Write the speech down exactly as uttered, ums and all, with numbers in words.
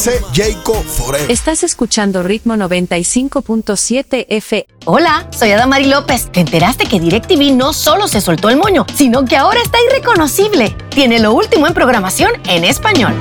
Jacob Forever. Estás escuchando Ritmo noventa y cinco punto siete F. Hola, soy Adamari López. ¿Te enteraste que DirecTV no solo se soltó el moño, sino que ahora está irreconocible? Tiene lo último en programación en español.